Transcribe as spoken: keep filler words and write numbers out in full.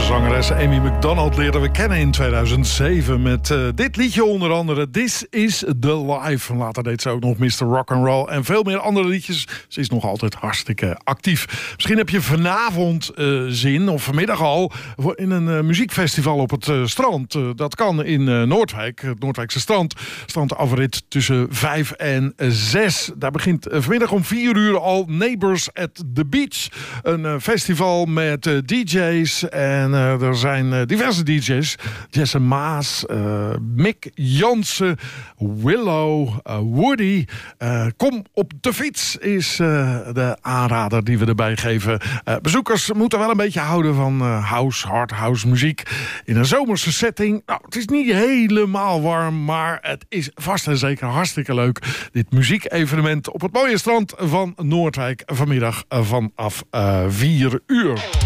zangeres Amy Macdonald leerden we kennen in tweeduizend zeven... met uh, dit liedje onder andere, This is the Life. Later deed ze ook nog mister Rock'n'Roll en veel meer andere liedjes. Ze is nog altijd hartstikke actief. Misschien heb je vanavond uh, zin, of vanmiddag al... in een uh, muziekfestival op het uh, strand. Uh, dat kan in uh, Noordwijk, het Noordwijkse strand. Strandafrit tussen vijf en zes. Daar begint uh, vanmiddag om vier uur al Neighbors at the Beach. Een uh, festival met uh, D J's en uh, er zijn uh, diverse D J's. Jesse Maas, uh, Mick Jansen, Willow, uh, Woody. Uh, kom op de fiets is uh, de aanrader die we erbij geven. Uh, bezoekers moeten wel een beetje houden van uh, house, hard house muziek. In een zomerse setting. Nou, het is niet helemaal warm, maar het is vast en zeker hartstikke leuk. Dit muziekevenement op het mooie strand van Noordwijk vanmiddag vanaf uh, vier uur.